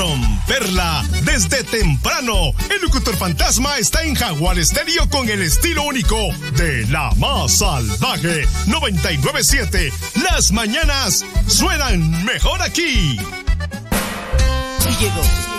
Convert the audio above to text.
romperla desde temprano. El locutor fantasma está en Jaguar Estéreo con el estilo único de la más salvaje. 99.7. Las mañanas suenan mejor aquí. Y llegó